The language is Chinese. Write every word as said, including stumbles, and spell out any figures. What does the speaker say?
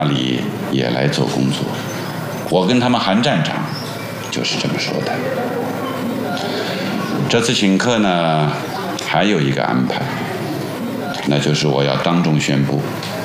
里也来做工作。我跟他们韩站长就是这么说的。这次请客呢，还有一个安排，那就是我要当众宣布，